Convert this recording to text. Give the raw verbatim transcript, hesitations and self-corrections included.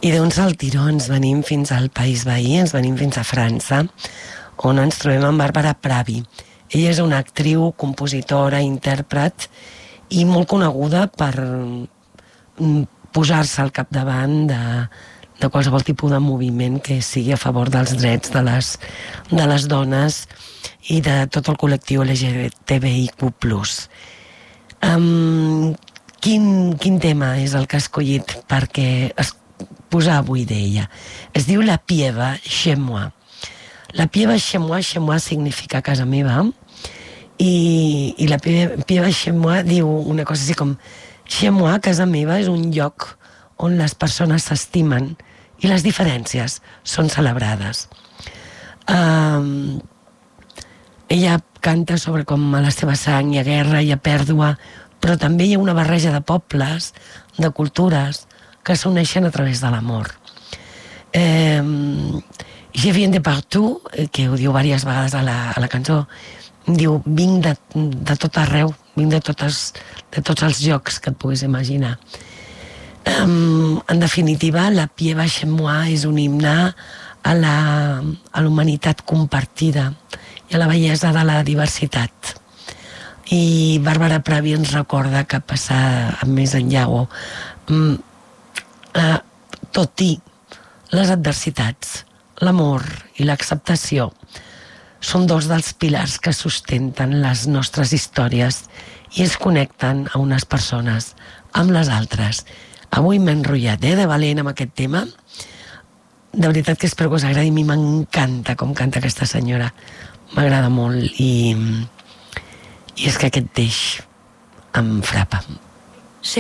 I d'un saltiró ens venim fins al país veí, ens venim fins a França, on ens trobem amb Bàrbara Pravi. Ella és una actriu, compositora, intèrpret i molt coneguda per posar-se al capdavant de, de qualsevol tipus de moviment que sigui a favor dels drets de les, de les dones i de tot el col·lectiu L G B T I Q plus. Um, quin, quin tema és el que ha escollit perquè es posar avui d'ella? Es diu La Pieva chez moi. La Pieva chez moi, chez moi significa casa meva, i, i la Pieva chez moi diu una cosa així com: chez moi, casa meva, és un lloc on les persones s'estimen i les diferències són celebrades. Um, ella canta sobre com a la seva sang hi ha guerra, hi ha pèrdua, però també hi ha una barreja de pobles, de cultures, que s'uneixen a través de l'amor. Eh, Je viens de partout, que ho diu diverses vegades a la, a la cançó, diu, vinc de, de tot arreu, vinc de, totes, de tots els llocs que et puguis imaginar. Um, en definitiva, La Pieva chez moi és un himne a la, a la humanitat compartida i a la bellesa de la diversitat. I Bàrbara Pravi ens recorda que passar més enllà o um, uh, tot i les adversitats, l'amor i l'acceptació són dos dels pilars que sustenten les nostres històries i es connecten a unes persones amb les altres. Avui m'he enrotllat, eh, de valent amb aquest tema. De veritat que espero que us agradi. A mi m'encanta com canta aquesta senyora. M'agrada molt i, i és que aquest deix em frapa.